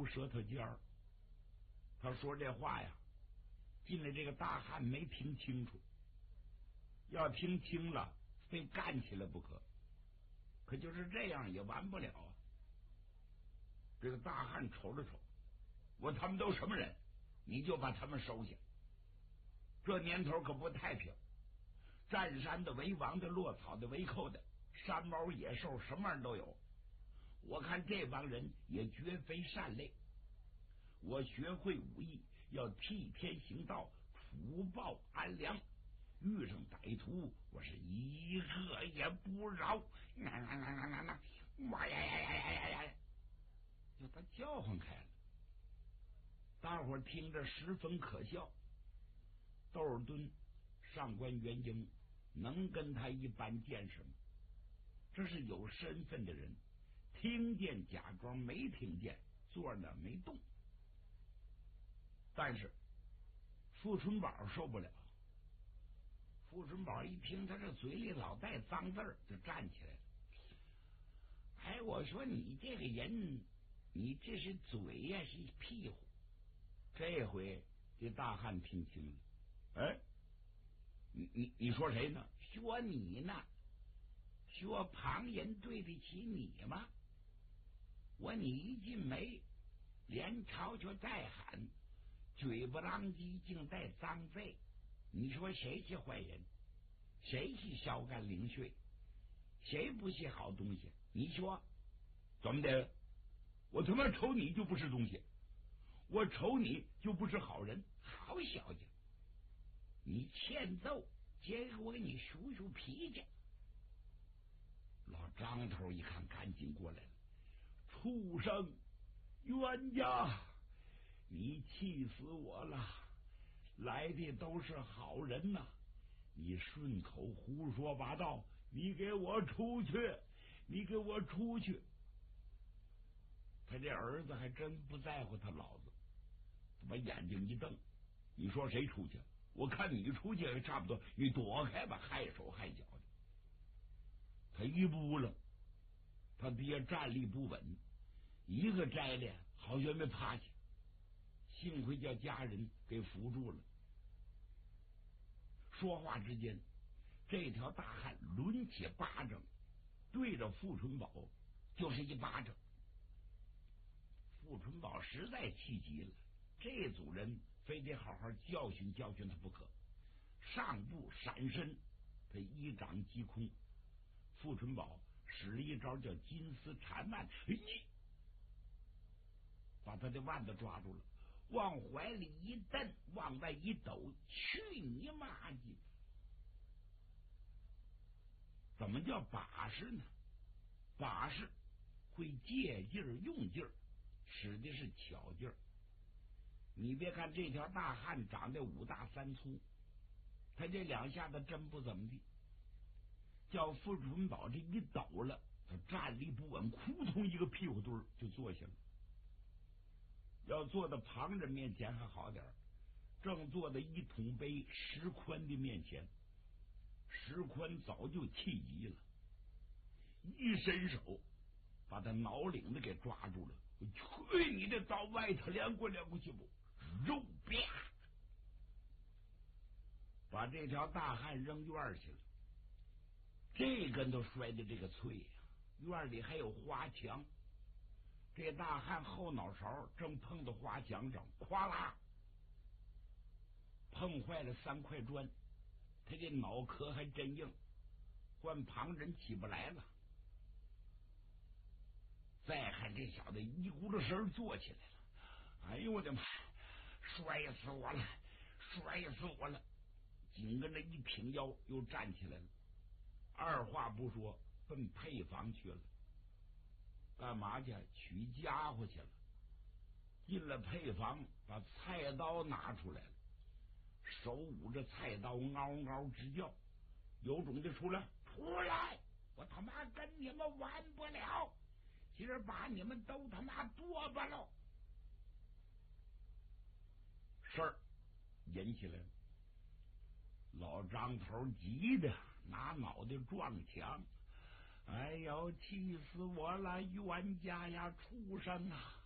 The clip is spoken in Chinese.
舌头尖儿。他说这话呀，进来这个大汉没听清楚，要听清了，非干起来不可。可就是这样也完不了啊！这个大汉瞅了瞅，我他们都什么人？你就把他们收下。这年头可不太平，占山的、为王的、落草的、为寇的，山猫野兽什么样都有。我看这帮人也绝非善类。我学会武艺，要替天行道，除暴安良。遇上歹徒，我是一个也不饶！哇呀呀呀呀呀呀！就他叫唤开了，大伙儿听着十分可笑。窦尔敦上官元英能跟他一般见识吗？这是有身份的人，听见假装没听见，坐那没动。但是傅春宝受不了。傅春宝一听他这嘴里老带脏字儿，就站起来了。哎，我说你这个人，你这是嘴呀，是屁股。这回这大汉听清了。哎，你说谁呢？说你呢？说旁人对得起你吗？我你一进门，连吵吵带喊，嘴不啷叽，竟带脏字。你说谁是坏人？谁是烧干零碎？谁不是好东西？你说怎么的？我他妈瞅你就不是东西，我瞅你就不是好人。好小子，你欠揍，今儿我给你数数脾气。老张头一看，赶紧过来了。畜生，冤家，你气死我了！来的都是好人呐，你顺口胡说八道，你给我出去！你给我出去！他这儿子还真不在乎他老子，他把眼睛一瞪，你说谁出去？我看你出去也差不多，你躲开吧，害手害脚的。他一扑棱，他爹站立不稳，一个摘脸好像没趴下，幸亏叫家人给扶住了。说话之间，这条大汉抡起巴掌，对着傅春宝就是一巴掌。傅春宝实在气急了，这组人非得好好教训教训他不可。上步闪身，他一掌击空。傅春宝使了一招叫金丝缠腕，把他的腕子抓住了，往怀里一蹬，往外一抖，去你妈的！怎么叫把式呢？把式会借劲儿用劲儿，使的是巧劲儿。你别看这条大汉长得5大3粗，他这两下子真不怎么地，叫傅春宝这一抖了，他站立不稳，扑通一个屁股墩就坐下了。要坐到旁人面前还好点，正坐在一桶杯石宽的面前，石宽早就气急了，一伸手把他脑领子给抓住了。去你的，到外头连过去不？肉啪！把这条大汉扔院去了。这跟头摔的这个脆呀！院里还有花墙，这大汉后脑勺正碰到花墙上，咵啦碰坏了3块砖，他这脑壳还真硬，换旁人起不来了。再看这小子一股子神坐起来了，哎呦我的妈，摔死我了，摔死我了！紧跟着一挺腰又站起来了，二话不说奔配房去了。干嘛去？取家伙去了。进了配房，把菜刀拿出来了，手捂着菜刀，嗷嗷直叫：有种就出来，出来！我他妈跟你们玩不了，今儿把你们都他妈剁吧喽！事儿引起来了，老张头急的拿脑袋撞墙，哎呦，气死我了！冤家呀，畜生啊！